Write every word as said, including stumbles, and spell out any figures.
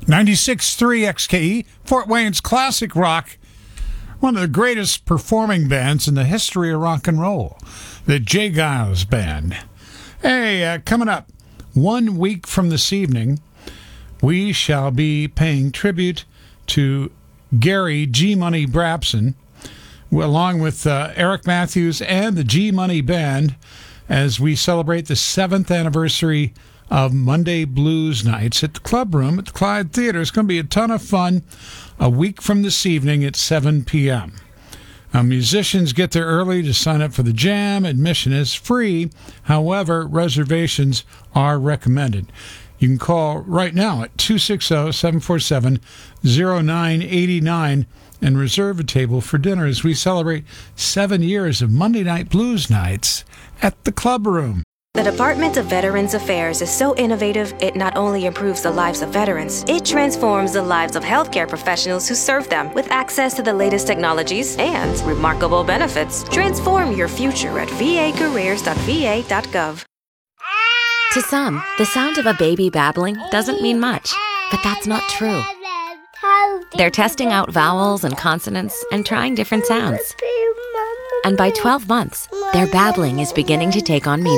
ninety-six point three X K E, Fort Wayne's classic rock, one of the greatest performing bands in the history of rock and roll, the J. Geils Band. Hey, uh, coming up, one week from this evening, we shall be paying tribute to Gary G. Money Brabson, along with uh, Eric Matthews and the G. Money Band, as we celebrate the seventh anniversary of Monday Blues Nights at the Club Room at the Clyde Theater. It's going to be a ton of fun a week from this evening at seven p.m. Now, musicians get there early to sign up for the jam. Admission is free. However, reservations are recommended. You can call right now at two six zero, seven four seven, zero nine eight nine and reserve a table for dinner as we celebrate seven years of Monday Night Blues Nights at the Club Room. The Department of Veterans Affairs is so innovative, it not only improves the lives of veterans, it transforms the lives of healthcare professionals who serve them with access to the latest technologies and remarkable benefits. Transform your future at v a careers dot v a dot gov. To some, the sound of a baby babbling doesn't mean much, but that's not true. They're testing out vowels and consonants and trying different sounds. And by twelve months, their babbling is beginning to take on meaning.